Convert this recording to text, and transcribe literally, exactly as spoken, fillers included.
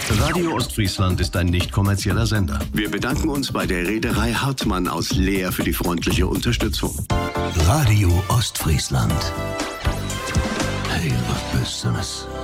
Radio Ostfriesland ist ein nicht kommerzieller Sender. Wir bedanken uns bei der Reederei Hartmann aus Leer für die freundliche Unterstützung. Radio Ostfriesland. Hey, was bist du das?